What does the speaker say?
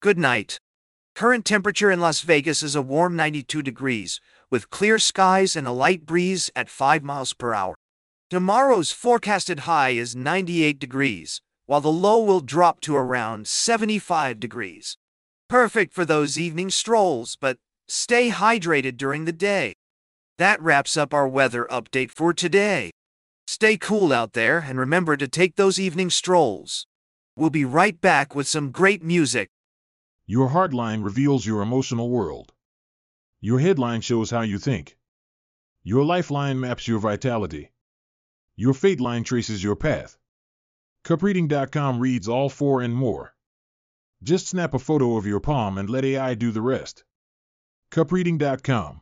Good night. Current temperature in Las Vegas is a warm 92 degrees, with clear skies and a light breeze at 5 miles per hour. Tomorrow's forecasted high is 98 degrees, while the low will drop to around 75 degrees. Perfect for those evening strolls, but stay hydrated during the day. That wraps up our weather update for today. Stay cool out there and remember to take those evening strolls. We'll be right back with some great music. Your heartline reveals your emotional world. Your headline shows how you think. Your lifeline maps your vitality. Your fate line traces your path. Cupreading.com reads all four and more. Just snap a photo of your palm and let AI do the rest. Cupreading.com